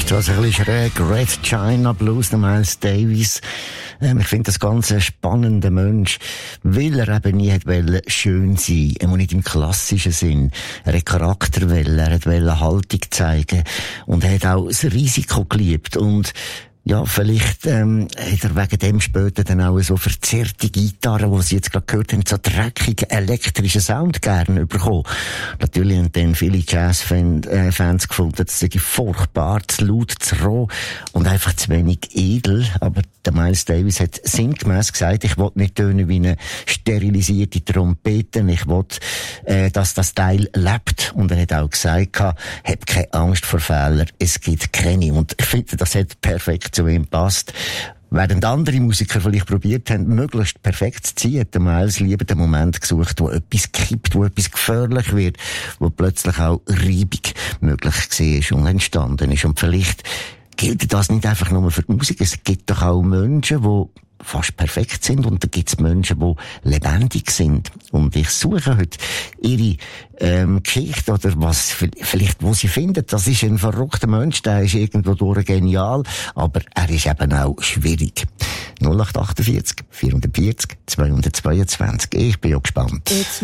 ist zwar so ein bisschen schräg, Red China Blues, der Miles Davis. Ich finde das ganz ein spannender Mensch, weil er eben nie wollte schön sein, immer nicht im klassischen Sinn. Er hat Charakter wollen, er wollte Haltung zeigen und er hat auch das Risiko geliebt und ja, vielleicht hat er wegen dem später dann auch so verzerrte Gitarren, die Sie jetzt gerade gehört haben, so dreckigen elektrischen Sound gerne bekommen. Natürlich haben dann viele Jazz-Fans gefunden, das sei furchtbar, zu laut, zu roh und einfach zu wenig edel. Aber der Miles Davis hat sinngemäss gesagt, ich will nicht tönen wie eine sterilisierte Trompete, ich will, dass das Teil lebt. Und er hat auch gesagt, hab keine Angst vor Fehlern, es gibt keine. Und ich finde, das hat perfekt zu ihm passt. Während andere Musiker vielleicht probiert haben, möglichst perfekt zu ziehen, hat der Miles lieber den Moment gesucht, wo etwas kippt, wo etwas gefährlich wird, wo plötzlich auch Reibung möglich war und entstanden ist. Und vielleicht gilt das nicht einfach nur für die Musik, es gibt doch auch Menschen, die fast perfekt sind und da gibt's Menschen, die lebendig sind. Und ich suche heute ihre Geschichte oder was vielleicht, wo sie finden, das ist ein verrückter Mensch, der ist irgendwo durch genial, aber er ist eben auch schwierig. 0848 440 222. Ich bin ja gespannt.